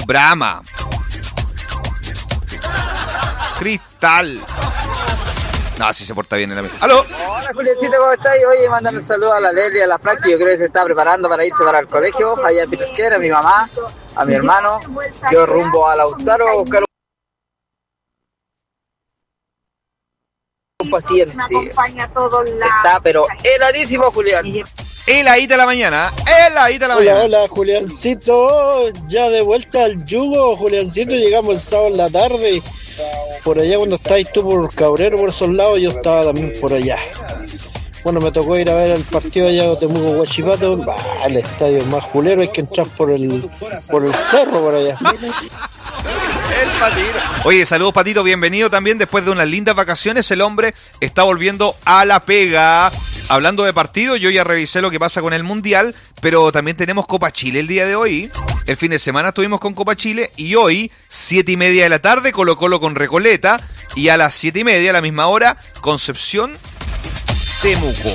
Brahma. Cristal. No, si se porta bien en la mesa. ¡Aló! Hola, Juliancito, ¿cómo estás? Oye, mandando un saludo a la Leli, a la Frankie. Yo creo que se está preparando para irse para el colegio. Allá en Pitusquera, a mi mamá, a mi hermano. Yo rumbo a Lautaro a buscar un paciente. Está, pero heladísimo, Julián. Heladita la mañana. Heladita la mañana. Hola, Juliancito. Ya de vuelta al yugo, Juliancito. Llegamos el sábado en la tarde. Por allá cuando estáis tú por Cabrero, por esos lados, yo estaba también por allá. Bueno, me tocó ir a ver el partido allá de Temuco Huachipato. El estadio más fulero, hay que entrar por el cerro por allá. El Patito. Oye, saludos Patito, bienvenido también. Después de unas lindas vacaciones, el hombre está volviendo a la pega. Hablando de partido, yo ya revisé lo que pasa con el Mundial, pero también tenemos Copa Chile el día de hoy. El fin de semana estuvimos con Copa Chile y hoy, 7:30 de la tarde, Colo-Colo con Recoleta, y a las 7:30, a la misma hora, Concepción Temuco.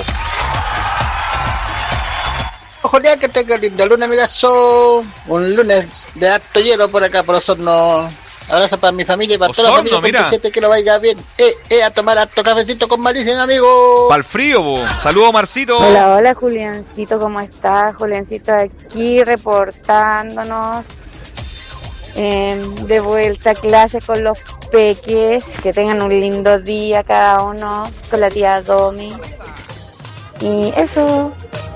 Julián, que tenga lindo lunes, amigazo. Un lunes de harto hielo por acá, por Osorno. Abrazo para mi familia y para toda la familia. Mira. Que lo vaya bien. A tomar harto cafecito con malicia, amigo. Pa'l frío, bo. Saludos, Marcito. Hola, Juliancito, ¿cómo estás? Juliancito aquí reportándonos. De vuelta a clase con los peques. Que tengan un lindo día cada uno. Con la tía Domi. Y eso.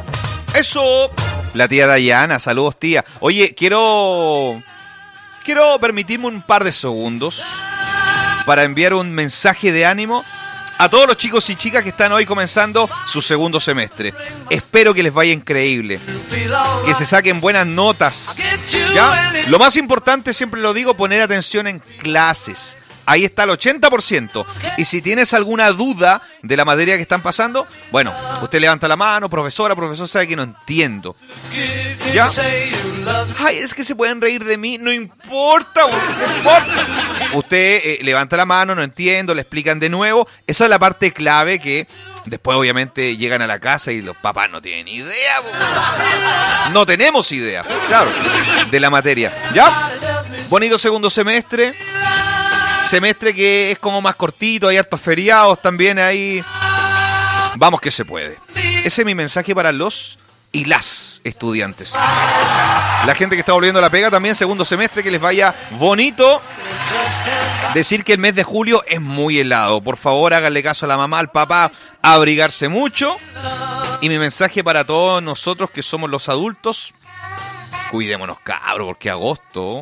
La tía Dayana, saludos tía. Oye, quiero permitirme un par de segundos para enviar un mensaje de ánimo a todos los chicos y chicas que están hoy comenzando su segundo semestre. Espero que les vaya increíble, que se saquen buenas notas, ¿ya? Lo más importante, siempre lo digo, poner atención en clases. Ahí está el 80%. Y si tienes alguna duda de la materia que están pasando, bueno, usted levanta la mano, profesor, sabe que no entiendo. ¿Ya? Ay, es que se pueden reír de mí. No importa, no importa. Usted levanta la mano, no entiendo, le explican de nuevo. Esa es la parte clave que después obviamente llegan a la casa y los papás no tienen idea. No tenemos idea, claro, de la materia. ¿Ya? Bonito segundo semestre. Semestre que es como más cortito, hay hartos feriados también ahí. Vamos que se puede. Ese es mi mensaje para los y las estudiantes. La gente que está volviendo a la pega también, segundo semestre, que les vaya bonito. Decir que el mes de julio es muy helado. Por favor, háganle caso a la mamá, al papá, abrigarse mucho. Y mi mensaje para todos nosotros que somos los adultos, cuidémonos, cabros, porque agosto...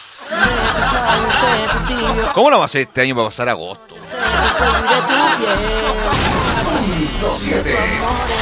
¿Cómo lo va a hacer este año para pasar agosto?